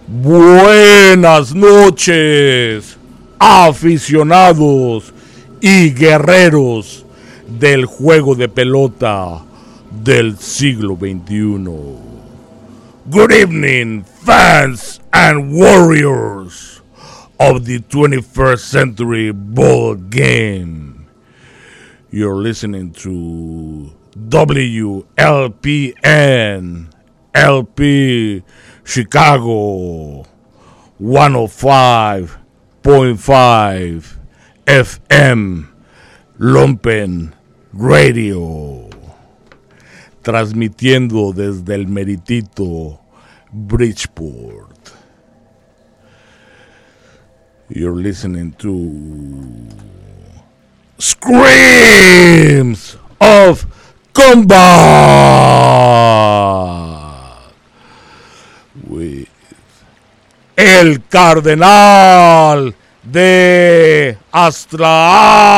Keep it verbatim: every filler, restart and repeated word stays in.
Buenas noches, aficionados y guerreros del juego de pelota del siglo veintiuno. Good evening, fans and warriors of the twenty-first century ball game. You're listening to W L P N L P Chicago one oh five point five F M Lumpen Radio, transmitiendo desde el meritito Bridgeport. You're listening to Screams of Combat with el Cardenal de Astral.